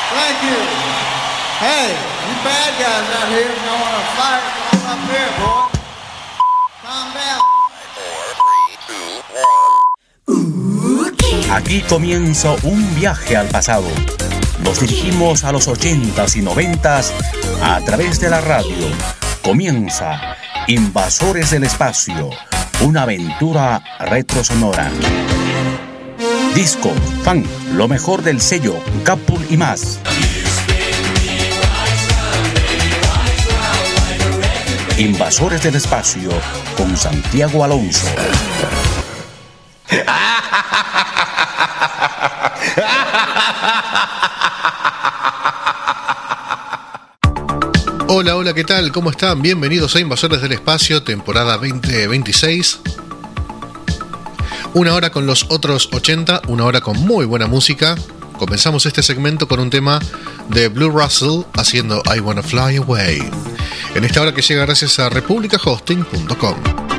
Thank you. Hey, you bad guys out here, you don't want to fight, come on up here, boy. Calm down. 4, 3, 2, 1. Aquí comienza un viaje al pasado. Nos dirigimos a los 80s y 90s a través de la radio. Comienza Invasores del Espacio, una aventura retrosonora. Disco, funk, lo mejor del sello, Capul y más. Invasores del Espacio con Santiago Alonso. Hola, hola, ¿qué tal? ¿Cómo están? Bienvenidos a Invasores del Espacio, temporada 2026. Una hora con los otros 80, una hora con muy buena música. Comenzamos este segmento con un tema de Blue Russell haciendo I Wanna Fly Away. En esta hora que llega gracias a republicahosting.com.